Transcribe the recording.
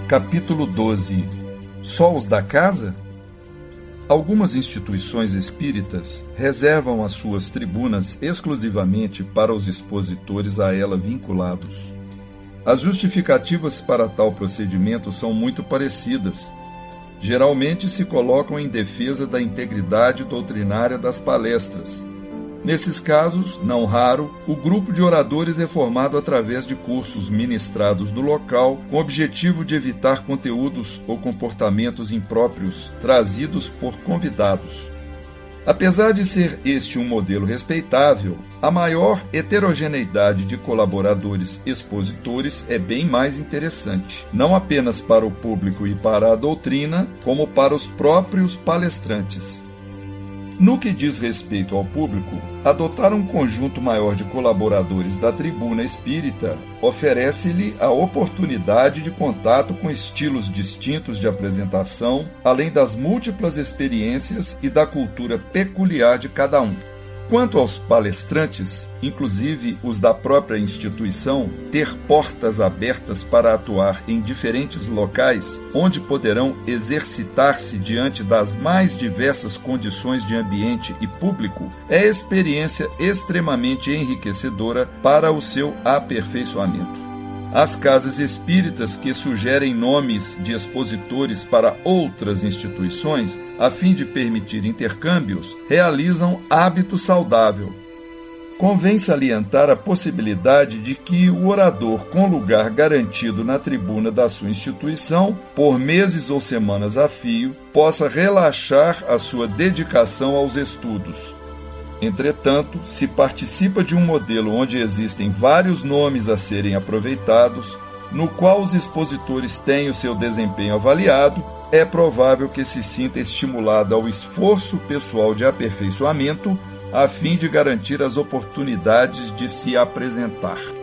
Capítulo 12. Só os da casa? Algumas instituições espíritas reservam as suas tribunas exclusivamente para os expositores a ela vinculados. As justificativas para tal procedimento são muito parecidas. Geralmente se colocam em defesa da integridade doutrinária das palestras. Nesses casos, não raro, o grupo de oradores é formado através de cursos ministrados no local, com o objetivo de evitar conteúdos ou comportamentos impróprios trazidos por convidados. Apesar de ser este um modelo respeitável, a maior heterogeneidade de colaboradores expositores é bem mais interessante, não apenas para o público e para a doutrina, como para os próprios palestrantes. No que diz respeito ao público, adotar um conjunto maior de colaboradores da tribuna espírita oferece-lhe a oportunidade de contato com estilos distintos de apresentação, além das múltiplas experiências e da cultura peculiar de cada um. Quanto aos palestrantes, inclusive os da própria instituição, ter portas abertas para atuar em diferentes locais, onde poderão exercitar-se diante das mais diversas condições de ambiente e público, é experiência extremamente enriquecedora para o seu aperfeiçoamento. As casas espíritas que sugerem nomes de expositores para outras instituições, a fim de permitir intercâmbios, realizam hábito saudável. Convém salientar a possibilidade de que o orador com lugar garantido na tribuna da sua instituição, por meses ou semanas a fio, possa relaxar a sua dedicação aos estudos. Entretanto, se participa de um modelo onde existem vários nomes a serem aproveitados, no qual os expositores têm o seu desempenho avaliado, é provável que se sinta estimulado ao esforço pessoal de aperfeiçoamento, a fim de garantir as oportunidades de se apresentar.